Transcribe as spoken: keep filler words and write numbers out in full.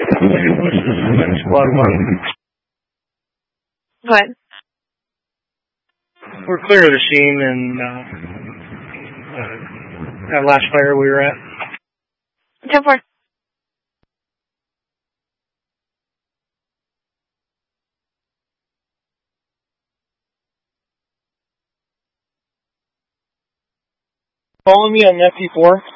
Go ahead. We're clear of the scene and uh, uh, that last fire we were at. ten four. Follow me on F P four.